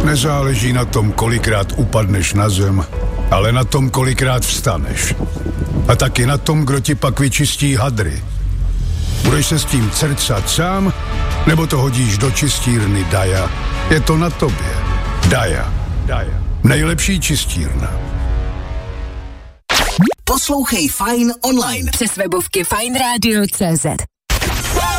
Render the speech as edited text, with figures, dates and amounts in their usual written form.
Nezáleží na tom, kolikrát upadneš na zem, ale na tom, kolikrát vstaneš. A taky na tom, kdo ti pak vyčistí hadry. Budeš se s tím cercat sám, nebo to hodíš do čistírny Daja? Je to na tobě. Daja. Nejlepší čistírna. Poslouchej Fajn online přes webovky fajnradio.cz.